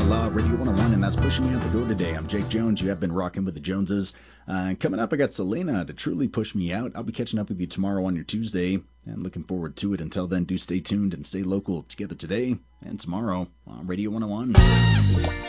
La Radio 101, and that's pushing me out the door today. I'm Jake Jones. You have been rocking with the Joneses. Coming up, I got Selena to truly push me out. I'll be catching up with you tomorrow on your Tuesday, and looking forward to it. Until then, do stay tuned and stay local together today and tomorrow on Radio 101.